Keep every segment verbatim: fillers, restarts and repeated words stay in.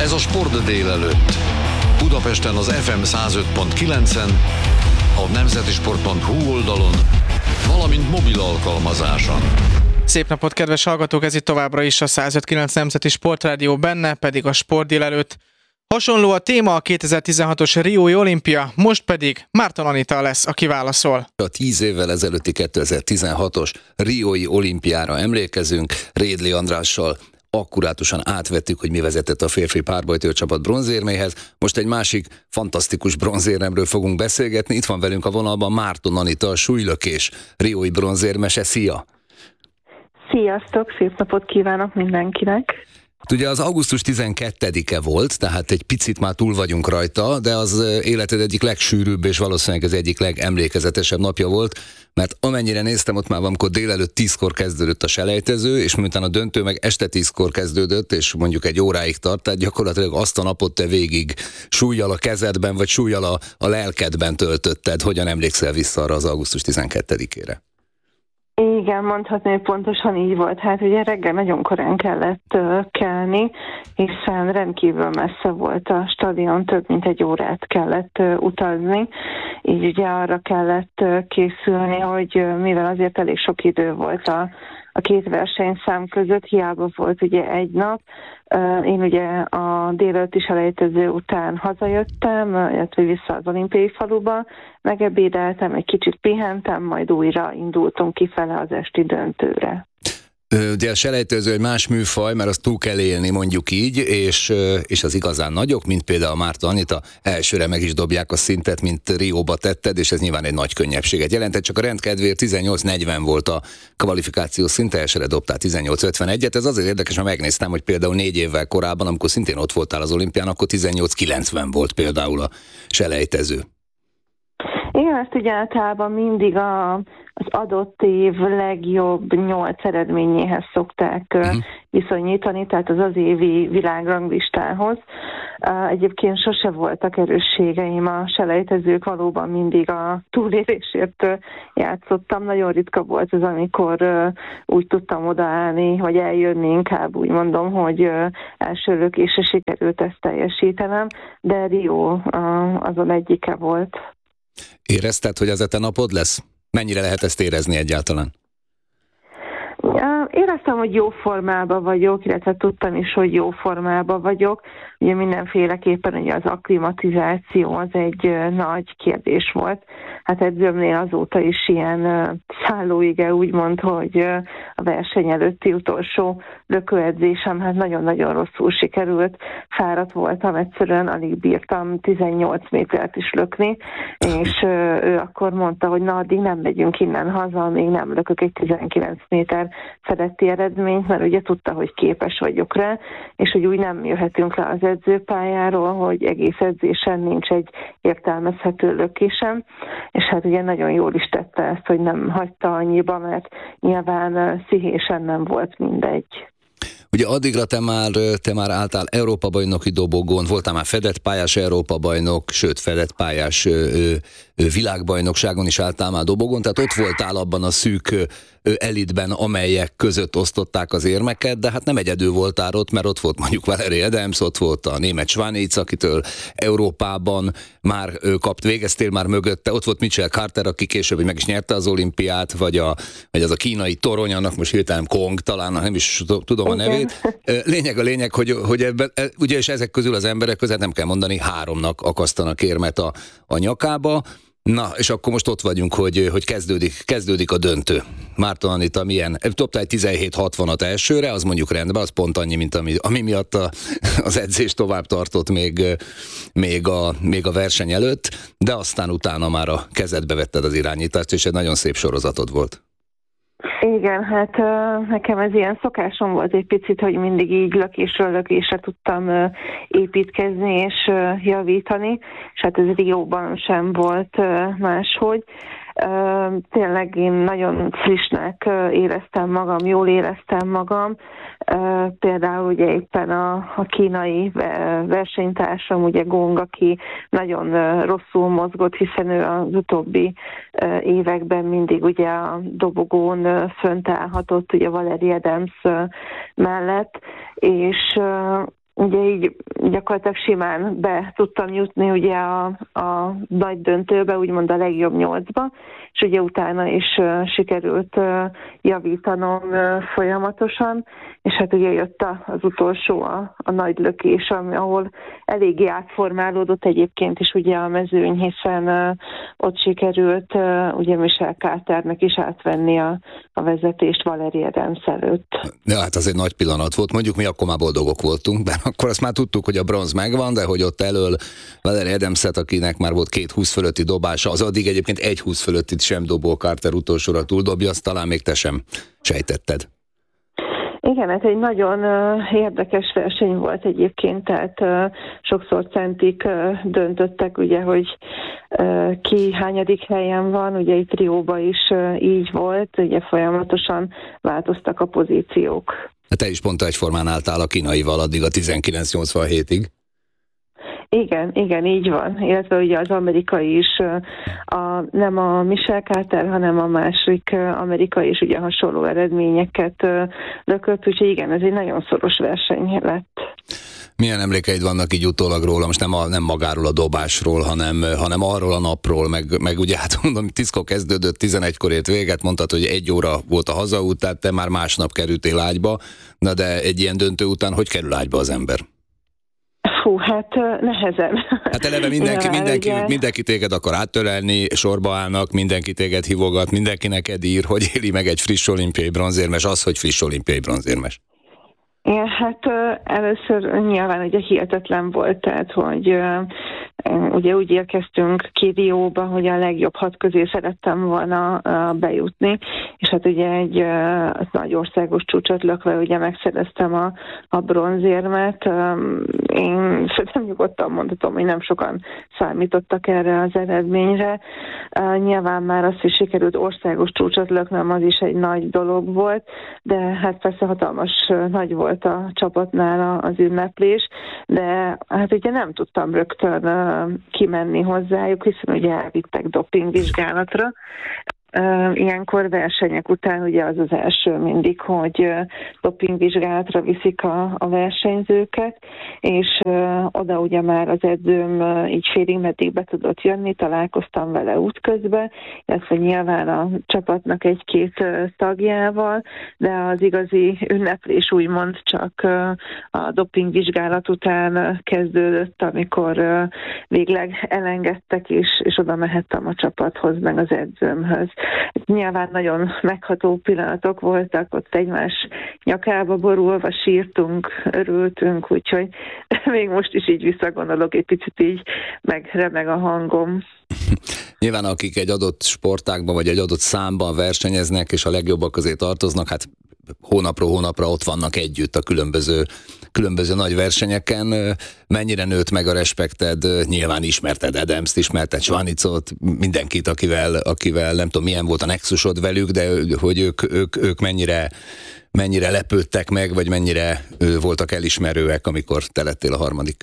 Ez a Sport délelőtt. Budapesten az ef em száz öt pont kilencen, a nemzetisport pont hu oldalon, valamint mobil alkalmazáson. Szép napot, kedves hallgatók! Ez itt továbbra is a száz öt pont kilenc Nemzeti Sportrádió, benne pedig a Sport délelőtt. Hasonló a téma, a kétezer-tizenhatos Riói olimpia, most pedig Márton Anita lesz, aki válaszol. A tíz évvel ezelőtti kétezer-tizenhatos Riói olimpiára emlékezünk, Rédli Andrással akkurátusan átvettük, hogy mi vezetett a férfi párbajtőr csapat bronzérméhez. Most egy másik fantasztikus bronzéremről fogunk beszélgetni. Itt van velünk a vonalban Márton Anita, a súlylökés riói bronzérmese. Szia! Sziasztok, szép napot kívánok mindenkinek! Ugye az augusztus tizenkettedike volt, tehát egy picit már túl vagyunk rajta, de az életed egyik legsűrűbb és valószínűleg az egyik legemlékezetesebb napja volt, mert amennyire néztem, ott már amikor délelőtt tízkor kezdődött a selejtező, és miután a döntő meg este tízkor kezdődött, és mondjuk egy óráig tart, tehát gyakorlatilag azt a napot te végig súllyal a kezedben, vagy súllyal a, a lelkedben töltötted. Hogyan emlékszel vissza arra az augusztus tizenkettedikére? Igen, mondhatni, hogy pontosan így volt. Hát ugye reggel nagyon korán kellett uh, kelni, hiszen rendkívül messze volt a stadion, több mint egy órát kellett uh, utazni. Így ugye arra kellett uh, készülni, hogy uh, mivel azért elég sok idő volt a, a két versenyszám között, hiába volt ugye egy nap. Uh, én ugye a délelőtti selejtező után hazajöttem, illetve vissza az olimpiai faluba, megebédeltem, egy kicsit pihentem, majd újra indultunk kifele az esti döntőre. Ugye a selejtező egy más műfaj, mert azt túl kell élni, mondjuk így, és, és az igazán nagyok, mint például Márton Anita, elsőre meg is dobják a szintet, mint Rióba tetted, és ez nyilván egy nagy könnyebbséget jelentett, csak a rendkedvéért tizennyolc negyven volt a kvalifikáció szinte, elsőre dobtál tizennyolc ötvenegyet. Ez azért érdekes, mert megnéztem, hogy például négy évvel korábban, amikor szintén ott voltál az olimpián, akkor tizennyolc kilencven volt például a selejtező. Igen, ezt ugye általában mindig a, az adott év legjobb nyolc eredményéhez szokták uh-huh. viszonyítani, tehát az az évi világranglistához. Uh, egyébként sose voltak erősségeim a selejtezők, valóban mindig a túlélésért uh, játszottam. Nagyon ritka volt az, amikor uh, úgy tudtam odaállni, vagy eljönni, inkább úgy mondom, hogy uh, első lökésre sikerült ezt teljesítenem, de Rio uh, azon egyike volt. Érezted, hogy az a te napod lesz? Mennyire lehet ezt érezni egyáltalán? Éreztem, hogy jó formában vagyok, illetve tudtam is, hogy jó formában vagyok. Ugye mindenféleképpen ugye az akklimatizáció az egy nagy kérdés volt. Hát edzőmnél azóta is ilyen szállóige úgymond, hogy a verseny előtti utolsó lökőedzésem hát nagyon-nagyon rosszul sikerült. Fáradt voltam, egyszerűen alig bírtam tizennyolc métert is lökni, és ő akkor mondta, hogy na, addig nem megyünk innen haza, még nem lökök egy tizenkilenc méter feletti eredményt, mert ugye tudta, hogy képes vagyok rá, és hogy úgy nem jöhetünk le az edzőpályáról, hogy egész edzésen nincs egy értelmezhető lökésem, és hát ugye nagyon jól is tette ezt, hogy nem hagyta annyiba, mert nyilván pszichésen nem volt mindegy. Ugye addigra te már, te már álltál Európa-bajnoki dobogón, voltál már fedett pályás Európa-bajnok, sőt fedett pályás ö, ö, világbajnokságon is álltál már dobogón, tehát ott voltál abban a szűk ö, elitben, amelyek között osztották az érmeket, de hát nem egyedül voltál ott, mert ott volt mondjuk Valerie Adams, ott volt a német Schwanitz, akitől Európában már ö, kapt, végeztél már mögötte, ott volt Mitchell Carter, aki később meg is nyerte az olimpiát, vagy, a, vagy az a kínai torony, annak most hirtelen Kong, talán nem is tudom a nevét. Lényeg a lényeg, hogy, hogy ebben, ugye és ezek közül az emberek között nem kell mondani, háromnak akasztanak érmet a, a nyakába. Na, és akkor most ott vagyunk, hogy, hogy kezdődik, kezdődik a döntő. Márton Anita milyen? Dobtál egy tizenhét hatvanat elsőre, az mondjuk rendben, az pont annyi, mint ami, ami miatt a, az edzés tovább tartott még, még, a, még a verseny előtt, de aztán utána már a kezedbe vetted az irányítást, és egy nagyon szép sorozatod volt. Igen, hát nekem ez ilyen szokásom volt egy picit, hogy mindig így lökésről lökésre tudtam építkezni és javítani, és hát ez Rióban sem volt máshogy. Tényleg én nagyon frissnek éreztem magam, jól éreztem magam. Például ugye éppen a, a kínai versenytársam, ugye Gong, aki nagyon rosszul mozgott, hiszen ő az utóbbi években mindig ugye a dobogón fönt állhatott, ugye Valerie Adams mellett, és ugye így gyakorlatilag simán be tudtam jutni ugye a, a nagy döntőbe, úgymond a legjobb nyolcba, és ugye utána is uh, sikerült uh, javítanom uh, folyamatosan, és hát ugye jött az utolsó, a, a nagy lökés, ami, ahol eléggé átformálódott egyébként is ugye a mezőny, hiszen uh, ott sikerült uh, ugye Michelle Carternek is átvenni a, a vezetést Valerie Adams előtt. Ja, hát az egy nagy pillanat volt, mondjuk mi akkor már boldogok voltunk, mert akkor azt már tudtuk, hogy a bronz megvan, de hogy ott elől Valerie Adamset, akinek már volt két húsz fölötti dobása, az addig egyébként egy húsz fölöttit sem dobó Carter utolsóra túldobja, azt talán még te sem sejtetted. Igen, ez egy nagyon uh, érdekes verseny volt egyébként, tehát uh, sokszor centik uh, döntöttek, ugye, hogy uh, ki hányadik helyen van, ugye itt Rióban is uh, így volt, ugye folyamatosan változtak a pozíciók. Te is pont egyformán álltál a kínaival addig a tizenkilenc nyolcvanhétig. Igen, igen, így van. Illetve ugye az amerikai is, a, nem a Michelle Carter, hanem a másik amerikai is ugye hasonló eredményeket lökött, úgyhogy igen, ez egy nagyon szoros verseny lett. Milyen emlékeid vannak így utólag róla, most nem, a, nem magáról a dobásról, hanem, hanem arról a napról, meg, meg ugye hát mondom, tízkor kezdődött, tizenegykor ért véget, mondtad, hogy egy óra volt a hazaút, tehát te már másnap kerültél ágyba, na de egy ilyen döntő után hogy kerül ágyba az ember? Fú, hát nehezen. Hát eleve mindenki, mindenki, mindenki téged akar áttörelni, sorba állnak, mindenki téged hívogat, mindenki neked ír, hogy éli meg egy friss olimpiai bronzérmes, az, hogy friss olimpiai bronzérmes. Igen, hát először nyilván ugye hihetetlen volt, tehát hogy ugye úgy érkeztünk ki Rióba, hogy a legjobb hat közé szerettem volna bejutni, és hát ugye egy nagy országos csúcsot lökve ugye megszereztem a, a bronzérmet. Én szerintem nyugodtan mondhatom, hogy nem sokan számítottak erre az eredményre. Nyilván már azt is sikerült országos csúcsot löknöm, az is egy nagy dolog volt, de hát persze hatalmas nagy volt a csapatnál az ünneplés, de hát ugye nem tudtam rögtön kimenni hozzájuk, hiszen ugye elvittek dopingvizsgálatra. Ilyenkor versenyek után ugye az az első mindig, hogy dopingvizsgálatra viszik a, a versenyzőket, és oda ugye már az edzőm így félig meddig be tudott jönni, találkoztam vele útközben, illetve nyilván a csapatnak egy-két tagjával, de az igazi ünneplés úgymond csak a dopingvizsgálat után kezdődött, amikor végleg elengedtek, és, és oda mehettem a csapathoz, meg az edzőmhöz. Nyilván nagyon megható pillanatok voltak, ott egymás nyakába borulva sírtunk, örültünk, úgyhogy még most is így visszagondolok, egy picit így megremeg a hangom. Nyilván akik egy adott sportágban vagy egy adott számban versenyeznek, és a legjobbak közé tartoznak, hát hónapról hónapra ott vannak együtt a különböző, különböző nagy versenyeken. Mennyire nőtt meg a respekted? Nyilván ismerted Adamst, ismerted Schwanicot, mindenkit, akivel, akivel nem tudom milyen volt a nexusod velük, de hogy ők, ők, ők mennyire, mennyire lepődtek meg, vagy mennyire voltak elismerőek, amikor te lettél a harmadik?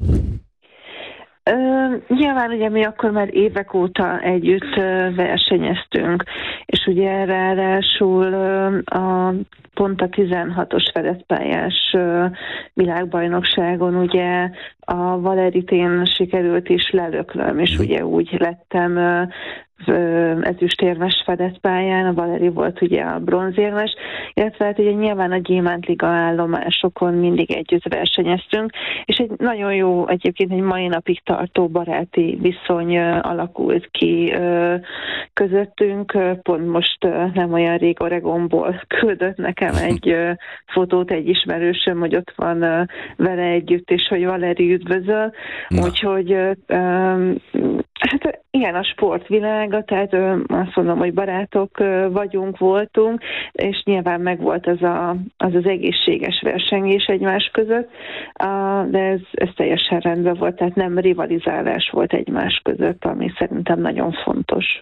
Uh, nyilván ugye mi akkor már évek óta együtt uh, versenyeztünk, és ugye ráadásul uh, a pont a tizenhatos fedezpályás uh, világbajnokságon ugye a Valerit én sikerült is lelöklöm, és ugye úgy lettem uh, ezüstérmes fedett pályán, a Valeri volt ugye a bronzérmes, illetve hát ugye nyilván a Gyémántliga állomásokon mindig együtt versenyeztünk, és egy nagyon jó, egyébként egy mai napig tartó baráti viszony alakult ki közöttünk. Pont most nem olyan rég Oregonból küldött nekem egy fotót egy ismerősöm, hogy ott van vele együtt, és hogy Valeri üdvözöl, úgyhogy hát ilyen a sportvilága, tehát azt mondom, hogy barátok vagyunk, voltunk, és nyilván megvolt az a, az, az egészséges versengés egymás között, de ez, ez teljesen rendben volt, tehát nem rivalizálás volt egymás között, ami szerintem nagyon fontos.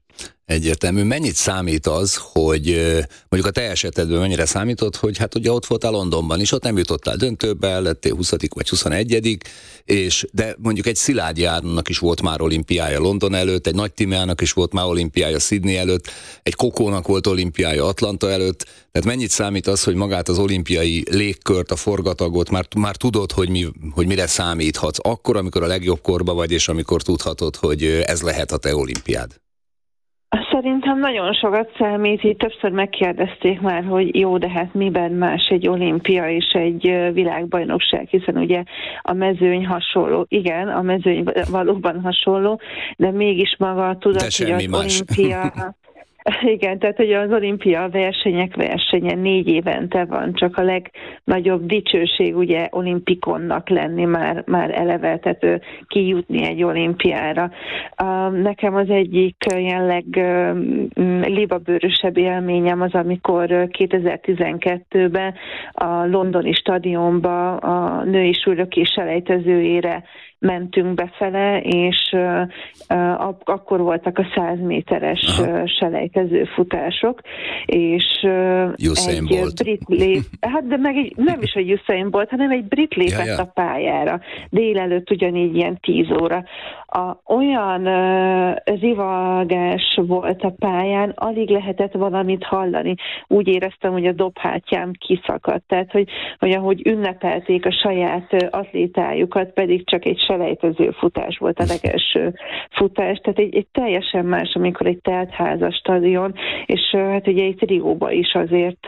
Egyértelmű. Mennyit számít az, hogy mondjuk a te esetedben mennyire számított, hogy hát ugye ott voltál Londonban is, ott nem jutottál döntőbe, lettél huszadik vagy huszonegyedik, és de mondjuk egy Szilágyi Áronnak is volt már olimpiája London előtt, egy Nagy Timeának is volt már olimpiája Sydney előtt, egy Kokónak volt olimpiája Atlanta előtt, tehát mennyit számít az, hogy magát az olimpiai légkört, a forgatagot már, már tudod, hogy, mi, hogy mire számíthatsz akkor, amikor a legjobb korba vagy, és amikor tudhatod, hogy ez lehet a te olimpiád? Szerintem nagyon sokat számít, így többször megkérdezték már, hogy jó, de hát miben más egy olimpia és egy világbajnokság, hiszen ugye a mezőny hasonló. Igen, a mezőny valóban hasonló, de mégis maga a tudat, hogy az más. Olimpia... Igen, tehát hogy az olimpia versenyek versenye négy évente van, csak a legnagyobb dicsőség ugye olimpikonnak lenni már, már eleve, tehát kijutni egy olimpiára. Nekem az egyik ilyen leglibabőrösebb élményem az, amikor kétezer-tizenkettőben a londoni stadionba a női súlylökés selejtezőjére mentünk befele, és uh, uh, akkor voltak a száz méteres uh, selejtező futások, és uh, Usain egy Bolt. brit lép, hát de meg egy, nem is egy Usain Bolt, hanem egy brit lépett ja, ja. a pályára. Délelőtt ugyanígy ilyen tíz óra. A, olyan uh, rivalgás volt a pályán, alig lehetett valamit hallani. Úgy éreztem, hogy a dobhártyám kiszakadt. Tehát, hogy, hogy ahogy ünnepelték a saját uh, atlétájukat, pedig csak egy selejtező futás volt a legelső futás, tehát egy, egy teljesen más, amikor egy teltházas stadion, és hát ugye itt Rióban is azért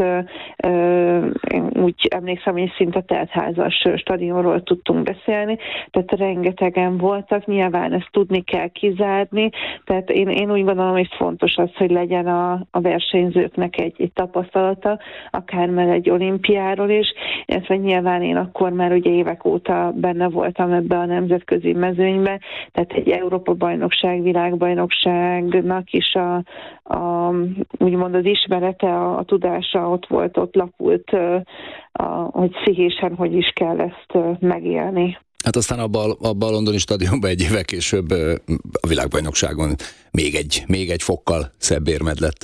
én úgy emlékszem, hogy szinte teltházas stadionról tudtunk beszélni, tehát rengetegen voltak, nyilván ezt tudni kell kizárni, tehát én, én úgy gondolom, hogy fontos az, hogy legyen a, a versenyzőknek egy, egy tapasztalata, akár már egy olimpiáról is, illetve nyilván én akkor már ugye évek óta benne voltam ebbe a nemzetközi mezőnybe, tehát egy Európa-bajnokság, világbajnokságnak is a, a, úgymond az ismerete, a, a tudása ott volt, ott lapult, a, hogy pszichésen hogy is kell ezt megélni. Hát aztán abban abba a londoni stadionban egy évvel később a világbajnokságon még egy, még egy fokkal szebb érmed lett.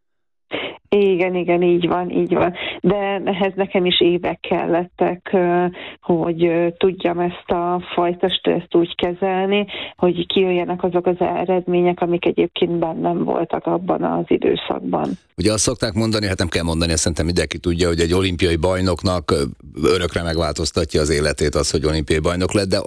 Igen, igen, így van, így van. De ehhez nekem is évek kellettek, hogy tudjam ezt a fajta stresszt úgy kezelni, hogy kijöjjenek azok az eredmények, amik egyébként bennem voltak abban az időszakban. Ugye azt szokták mondani, hát nem kell mondani, ezt szerintem mindenki tudja, hogy egy olimpiai bajnoknak örökre megváltoztatja az életét az, hogy olimpiai bajnok lett, de